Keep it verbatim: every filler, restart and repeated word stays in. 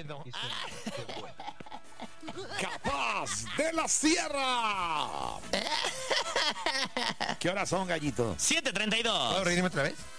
bueno. Qué suena, qué bueno. Capaz de la Sierra. ¿Qué horas son, gallito? siete treinta y dos. ¿Puedo reírme otra vez?